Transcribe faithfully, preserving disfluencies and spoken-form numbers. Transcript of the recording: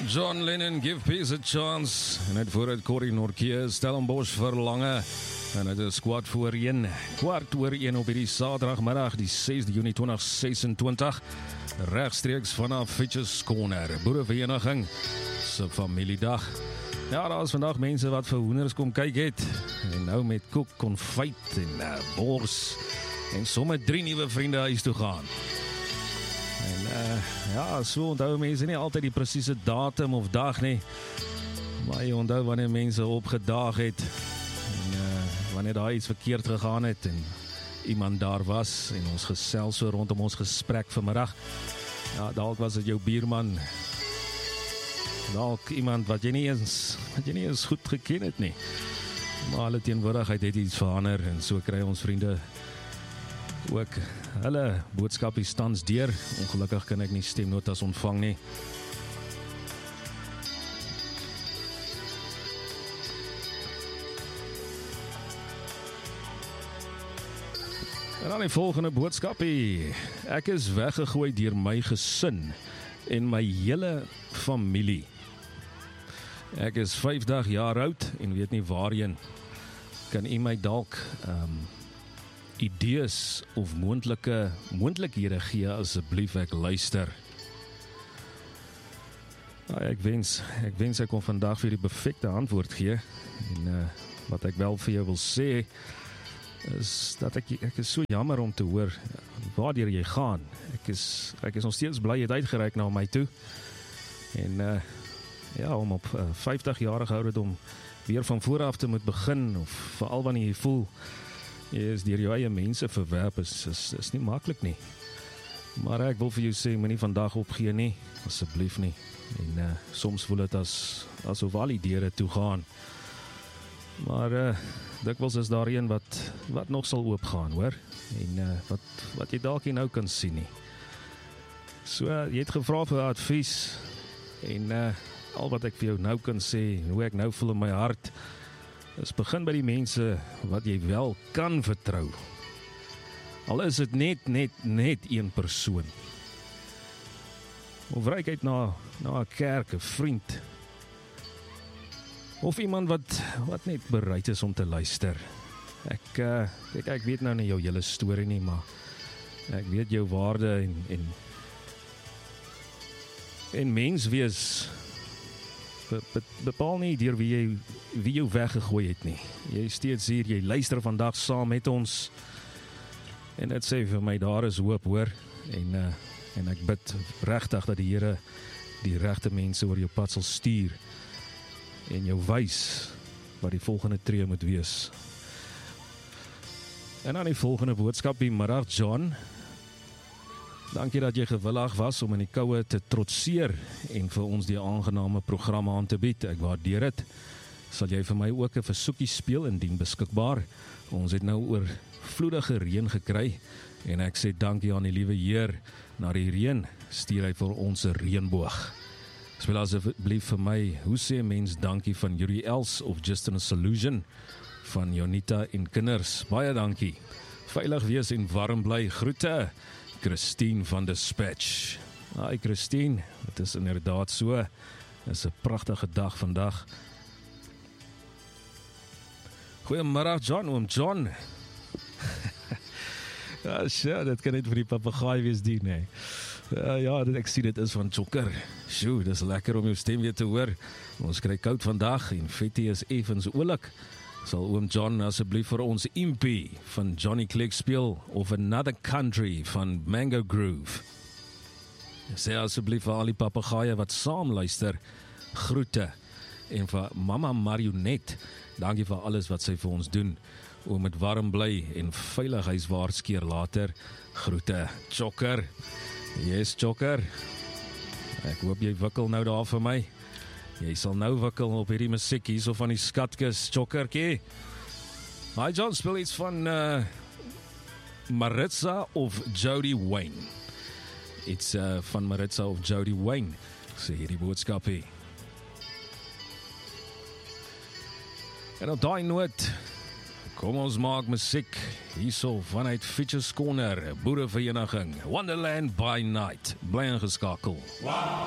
John Lennon, Give Peace a Chance. Net voor het Corrie Nortje, Stellenbosch verlange. En het is kwart voor een. Kwart voor een op die zaterdagmiddag, die zesde Junie twintig sesentwintig. Rechtstreeks vanaf Fitches Corner, boerevereniging se familiedag. Ja, daar is vandag mense wat vir hoenders kom kyk het. En nou met koek, konfyt en uh, bors. En sommer drie nuwe vriende huis toe gaan. En uh, ja, so onthou mense nie altyd die presiese datum of dag nie. Maar jy onthou wanneer mense opgedaag het. En uh, wanneer daar iets verkeerd gegaan het. En iemand daar was. En ons gesels so rondom ons gesprek vanmiddag. Ja, dalk was het jou buurman. Dalk iemand wat jy nie eens, wat jy nie eens goed geken het nie. Maar hulle teenwoordigheid het iets verander. En so kry ons vriende ook hulle boodskapies tans deur. Ongelukkig kan ek nie stemnotas ontvang nie. En dan die volgende boodskapie. Ek is weggegooi deur my gesin en my hele familie. Ek is vyftig jaar oud en weet nie waarheen. Kan u my dalk um, idees of moontlike moontlikhede gee asseblief, ek luister. Nou, ek wens ek wens ek kon vandag vir die perfekte antwoord gee. En uh, wat ek wel vir jou wil sê is dat ek ek is so jammer om te hoor waartoe jy gaan. Ek is ek is nog steeds bly jy het uitgereik na my toe. En uh, ja, om op uh, vyftig-jarige ouderdom weer van voor af te moet begin, of veral wanneer jy voel jy is deur jou eie mense verwerp, is, is, is nie maklik nie. Maar ek wil vir jou sê, moenie vandag opgee nie, asseblief nie. En uh, soms voel het as, asof al die deure toe gaan. Maar uh, dikwels is daar een wat, wat nog sal oopgaan, hoor. En uh, wat, wat jy dalk nie nou kan sien nie. So, uh, jy het gevra vir advies, en uh, al wat ek vir jou nou kan sê, hoe ek nou voel in my hart, is begin by die mense wat jy wel kan vertrou. Al is het net, net, net een persoon. Of reik uit na, na 'n kerk, 'n vriend. Of iemand wat, wat net bereid is om te luister. Ek, uh, ek, ek weet nou nie jou hele storie nie, maar ek weet jou waarde en, en, en mens wees Be, be, bepaal nie deur wie jy, wie jou weggegooi het nie. Jy is steeds hier, jy luister vandag saam met ons. En dit sê vir my, daar is hoop, hoor. En, uh, en ek bid regtig dat die Here die regte mense oor jou pad sal stuur. En jou wys wat die volgende tree moet wees. En dan die volgende boodskap, die middag, John. Dankie dat jy gewillig was om in die koue te trotseer en vir ons die aangename programme aan te bied. Ek waardeer dit. Sal jy vir my ook 'n versoekie speel indien beskikbaar? Ons het nou oorvloedige reën gekry en ek sê dankie aan die liewe Heer. Na die reën stuur hy vir ons 'n reënboog. Speel asseblief vir my, hoe sê mens dankie van Yuri Els of Just in a Solution van Jonita en kinders. Baie dankie. Veilig wees en warm bly. Groete. Christine van Dispatch. Hi Christine, het is inderdaad so. Het is 'n pragtige dag vandag. Goeiemiddag John, oom John. Ja, sure, dit kan net vir die papegaai wees die, nee. Uh, ja, dit, ek sien dit is van Joker. Sjoe, dit is lekker om jou stem weer te hoor. Ons kry koud vandag en Fetty is effens oulik. Sal oom John asseblief vir ons Impie van Johnny Clegg speel, of Another Country van Mango Groove. Sê asseblief vir al die papegaaie wat saam luister, groete. En vir Mama Marionet, dankie vir alles wat sy vir ons doen. Oom met warm bly en veilig huiswaarts keer later. Groete, Joker. Yes, Joker. Ek hoop jy wikkel nou daar vir my. Jy sal nou wikkel op hierdie musiek hier so van die skatkis, Jokerkie. Hi John, speel iets van uh, Maritza of Jody Wayne. Iets uh, van Maritza of Jody Wayne. Sê hierdie boodskapie. En op daai noot, kom ons maak musiek hierso vanuit Fitches Corner, boerevereniging, Wonderland by Night. Bly ingeskakel. Wow.